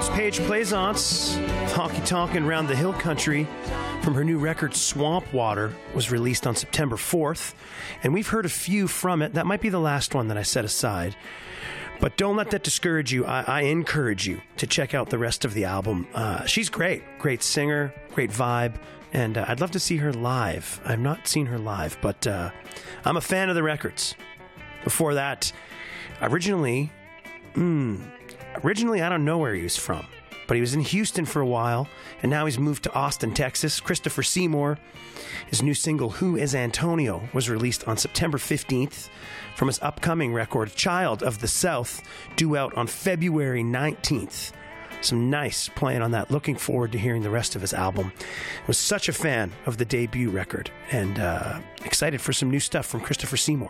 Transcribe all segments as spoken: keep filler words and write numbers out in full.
Rose Page Plaisance, honky tonkin' round the hill country from her new record Swamp Water was released on September fourth, and we've heard a few from it. That might be the last one that I set aside. But don't let that discourage you. I, I encourage you to check out the rest of the album. Uh, she's great. Great singer, great vibe, and uh, I'd love to see her live. I've not seen her live, but uh, I'm a fan of the records. Before that, originally, mm, originally I don't know where he was from, but he was in Houston for a while, and now he's moved to Austin, Texas. Christopher Seymour. His new single, Who is Antonio, was released on September fifteenth from his upcoming record, Child of the South, due out on February nineteenth. Some nice playing on that. Looking forward to hearing the rest of his album. Was such a fan of the debut record, and uh, excited for some new stuff from Christopher Seymour.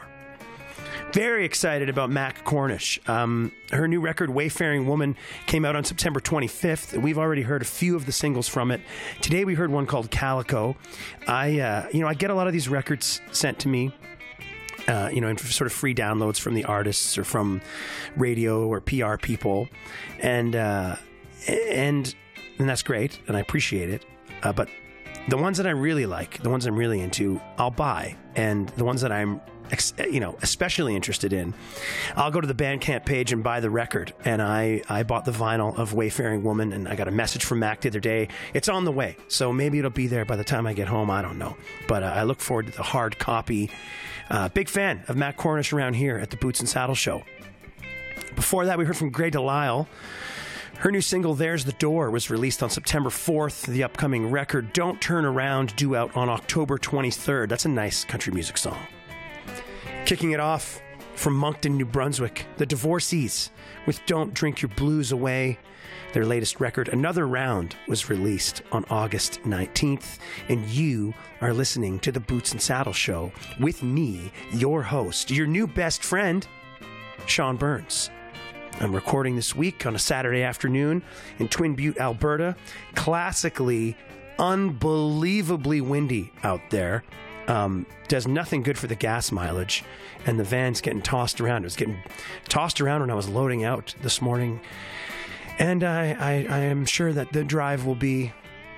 Very excited about Mac Cornish. Um, her new record, Wayfaring Woman, came out on September twenty-fifth. And we've already heard a few of the singles from it. Today we heard one called Calico. I, uh, you know, I get a lot of these records sent to me, uh, you know, in sort of free downloads from the artists or from radio or P R people, and uh, and and that's great, and I appreciate it. Uh, but the ones that I really like, the ones I'm really into, I'll buy, and the ones that I'm you know, especially interested in, I'll go to the Bandcamp page and buy the record. And I, I bought the vinyl of Wayfaring Woman, and I got a message from Mac the other day. It's on the way, so maybe it'll be there by the time I get home. I don't know. But uh, I look forward to the hard copy. Uh, big fan of Mac Cornish around here at the Boots and Saddle Show. Before that, we heard from Grey Delisle. Her new single, There's the Door, was released on September fourth. The upcoming record, Don't Turn Around, due out on October twenty-third. That's a nice country music song. Kicking it off from Moncton, New Brunswick, the Divorcees with Don't Drink Your Blues Away. Their latest record, Another Round, was released on August nineteenth. And you are listening to the Boots and Saddle Show with me, your host, your new best friend, Sean Burns. I'm recording this week on a Saturday afternoon in Twin Butte, Alberta. Classically, unbelievably windy out there. Um, does nothing good for the gas mileage, and the van's getting tossed around. It was getting tossed around when I was loading out this morning, and I, I, I am sure that the drive will be,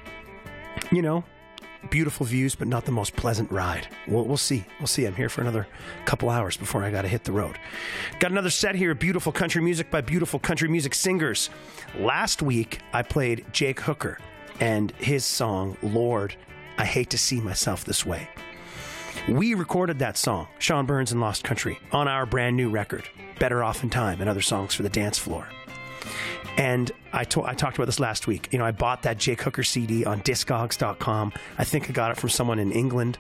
you know, beautiful views, but not the most pleasant ride. We'll, we'll see. We'll see. I'm here for another couple hours before I got to hit the road. Got another set here, beautiful country music by beautiful country music singers. Last week, I played Jake Hooker and his song, Lord, I Hate to See Myself This Way. We recorded that song, Sean Burns and Lost Country, on our brand new record, Better Off in Time and Other Songs for the Dance Floor. And I, to- I talked about this last week. You know, I bought that Jake Hooker C D on discogs dot com. I think I got it from someone in England.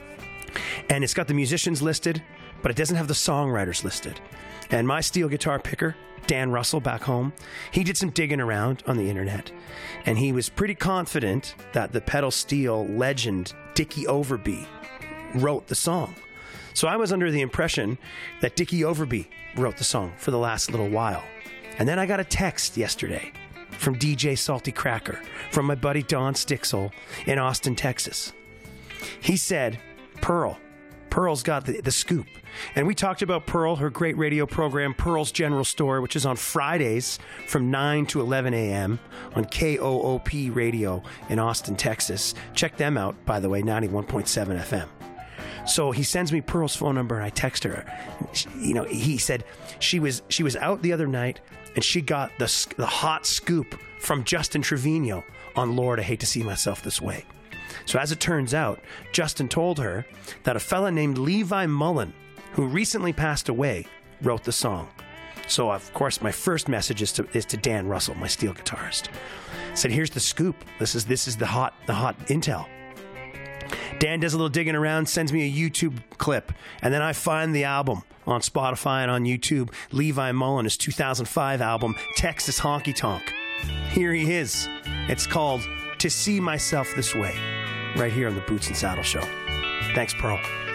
And it's got the musicians listed, but it doesn't have the songwriters listed. And my steel guitar picker, Dan Russell, back home, he did some digging around on the internet. And he was pretty confident that the pedal steel legend Dickie Overby wrote the song. So I was under the impression that Dickie Overby wrote the song for the last little while. And then I got a text yesterday from D J Salty Cracker, from my buddy Don Stixel in Austin, Texas. He said, Pearl, Pearl's got the, the scoop. And we talked about Pearl, her great radio program, Pearl's General Store, which is on Fridays from nine to eleven a.m. on K O O P Radio in Austin, Texas. Check them out, by the way, ninety-one point seven F M. So he sends me Pearl's phone number, and I text her. You know, he said she was she was out the other night, and she got the the hot scoop from Justin Trevino on Lord, I Hate to See Myself This Way. So as it turns out, Justin told her that a fella named Levi Mullen, who recently passed away, wrote the song. So, of course, my first message is to is to Dan Russell, my steel guitarist. I said, here's the scoop. This is this is the hot the hot intel. Dan does a little digging around, sends me a YouTube clip, and then I find the album on Spotify and on YouTube. Levi Mullen, his two thousand five album, Texas Honky Tonk. Here he is. It's called To See Myself This Way, right here on the Boots and Saddle Show. Thanks, Pearl.